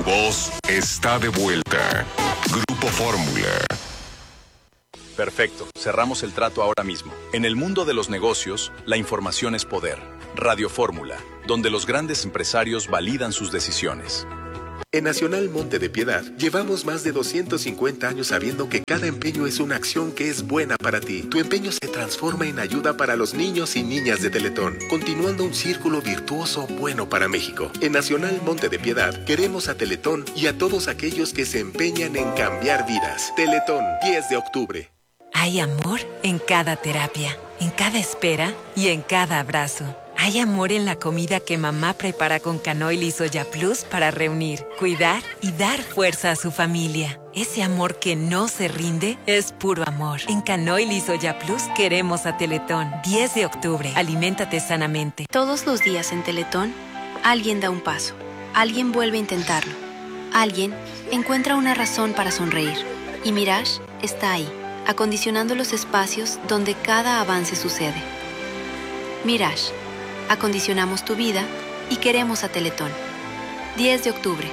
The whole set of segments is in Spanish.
voz está de vuelta. Grupo Fórmula. Perfecto, cerramos el trato ahora mismo. En el mundo de los negocios, la información es poder. Radio Fórmula, donde los grandes empresarios validan sus decisiones. En Nacional Monte de Piedad, llevamos más de 250 años sabiendo que cada empeño es una acción que es buena para ti. Tu empeño se transforma en ayuda para los niños y niñas de Teletón, continuando un círculo virtuoso bueno para México. En Nacional Monte de Piedad, queremos a Teletón y a todos aquellos que se empeñan en cambiar vidas. Teletón, 10 de octubre. Hay amor en cada terapia, en cada espera y en cada abrazo. Hay amor en la comida que mamá prepara con Canoil y Soya Plus para reunir, cuidar y dar fuerza a su familia. Ese amor que no se rinde es puro amor. En Canoil y Soya Plus queremos a Teletón. 10 de octubre. Aliméntate sanamente. Todos los días en Teletón, alguien da un paso. Alguien vuelve a intentarlo. Alguien encuentra una razón para sonreír. Y Mirage está ahí, acondicionando los espacios donde cada avance sucede. Mirage. Acondicionamos tu vida y queremos a Teletón. 10 de octubre.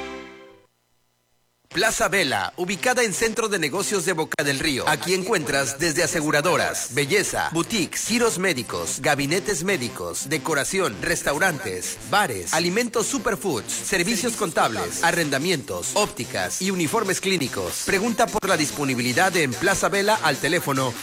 Plaza Vela, ubicada en Centro de Negocios de Boca del Río. Aquí encuentras desde aseguradoras, belleza, boutiques, giros médicos, gabinetes médicos, decoración, restaurantes, bares, alimentos superfoods, servicios contables, arrendamientos, ópticas y uniformes clínicos. Pregunta por la disponibilidad en Plaza Vela al teléfono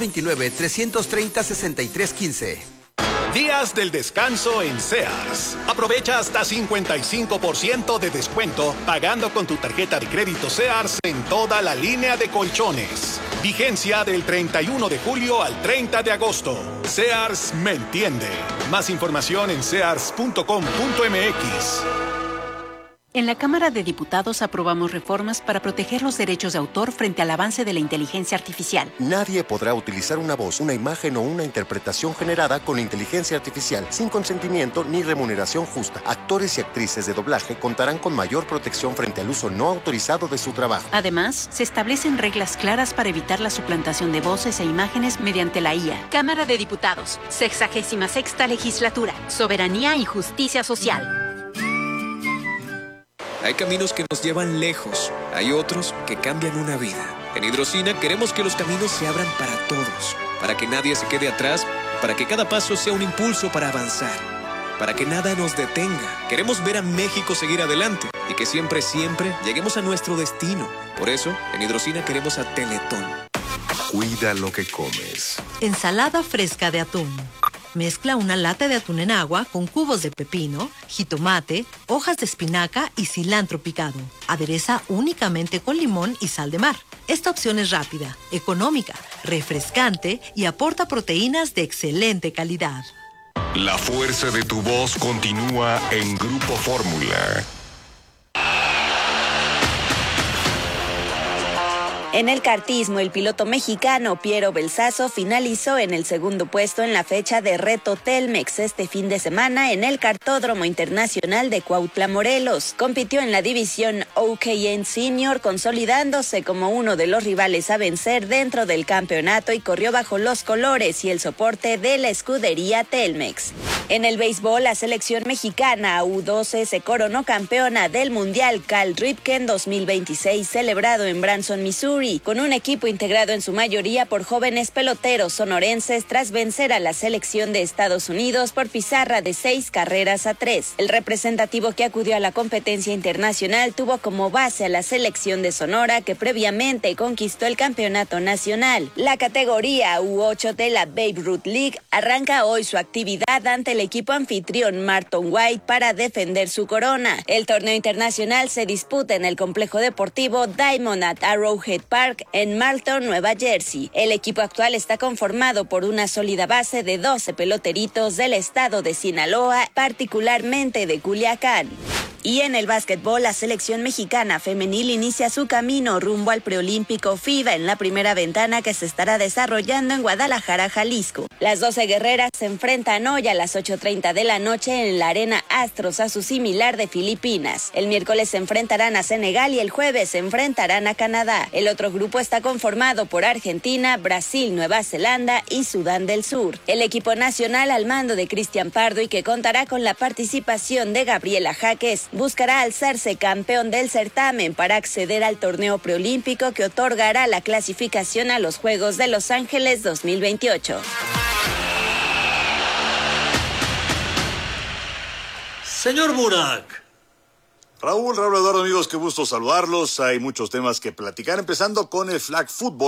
229-330-6315. Días del descanso en Sears. Aprovecha hasta 55% de descuento pagando con tu tarjeta de crédito Sears en toda la línea de colchones. Vigencia del 31 de julio al 30 de agosto. Sears me entiende. Más información en sears.com.mx. En la Cámara de Diputados aprobamos reformas para proteger los derechos de autor frente al avance de la inteligencia artificial. Nadie podrá utilizar una voz, una imagen o una interpretación generada con inteligencia artificial sin consentimiento ni remuneración justa. Actores y actrices de doblaje contarán con mayor protección frente al uso no autorizado de su trabajo. Además, se establecen reglas claras para evitar la suplantación de voces e imágenes mediante la IA. Cámara de Diputados, 66ª Legislatura, Soberanía y Justicia Social. Hay caminos que nos llevan lejos, hay otros que cambian una vida. En Hidrocina queremos que los caminos se abran para todos, para que nadie se quede atrás, para que cada paso sea un impulso para avanzar, para que nada nos detenga. Queremos ver a México seguir adelante y que siempre, siempre lleguemos a nuestro destino. Por eso, en Hidrocina queremos a Teletón. Cuida lo que comes. Ensalada fresca de atún. Mezcla una lata de atún en agua con cubos de pepino, jitomate, hojas de espinaca y cilantro picado. Adereza únicamente con limón y sal de mar. Esta opción es rápida, económica, refrescante y aporta proteínas de excelente calidad. La fuerza de tu voz continúa en Grupo Fórmula. En el kartismo, el piloto mexicano Piero Belsazo finalizó en el segundo puesto en la fecha de Reto Telmex este fin de semana en el Kartódromo Internacional de Cuautla, Morelos. Compitió en la división OKN Senior, consolidándose como uno de los rivales a vencer dentro del campeonato y corrió bajo los colores y el soporte de la escudería Telmex. En el béisbol, la selección mexicana U12 se coronó campeona del Mundial Cal Ripken 2026 celebrado en Branson, Missouri, con un equipo integrado en su mayoría por jóvenes peloteros sonorenses tras vencer a la selección de Estados Unidos por pizarra de 6-3. El representativo que acudió a la competencia internacional tuvo como base a la selección de Sonora que previamente conquistó el campeonato nacional. La categoría U8 de la Babe Ruth League arranca hoy su actividad ante el equipo anfitrión Marton White para defender su corona. El torneo internacional se disputa en el complejo deportivo Diamond at Arrowhead Park en Marlton, Nueva Jersey. El equipo actual está conformado por una sólida base de 12 peloteritos del estado de Sinaloa, particularmente de Culiacán. Y en el básquetbol, la selección mexicana femenil inicia su camino rumbo al preolímpico FIBA en la primera ventana que se estará desarrollando en Guadalajara, Jalisco. Las 12 guerreras se enfrentan hoy a las 8:30 de la noche en la Arena Astros a su similar de Filipinas. El miércoles se enfrentarán a Senegal y el jueves se enfrentarán a Canadá. El otro grupo está conformado por Argentina, Brasil, Nueva Zelanda y Sudán del Sur. El equipo nacional al mando de Cristian Pardo y que contará con la participación de Gabriela Jaques buscará alzarse campeón del certamen para acceder al torneo preolímpico que otorgará la clasificación a los Juegos de Los Ángeles 2028. Señor Burak. Raúl Eduardo, amigos, qué gusto saludarlos. Hay muchos temas que platicar, empezando con el flag football.